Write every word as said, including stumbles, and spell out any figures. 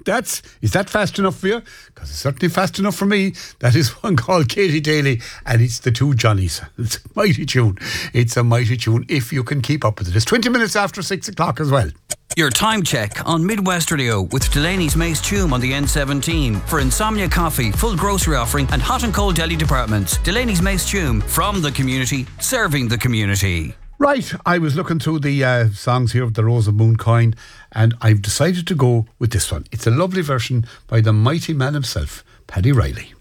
That's is that fast enough for you? Because it's certainly fast enough for me. That is one called Katie Daly, and it's the Two Johnnies. It's a mighty tune. It's a mighty tune if you can keep up with it. It's twenty minutes after six o'clock as well. Your time check on Midwest Radio with Delaney's Mace Tume on the N seventeen. For Insomnia Coffee, full grocery offering and hot and cold deli departments. Delaney's Mace Tume, from the community, serving the community. Right, I was looking through the uh, songs here of the Rose of Mooncoin, and I've decided to go with this one. It's a lovely version by the mighty man himself, Paddy Riley.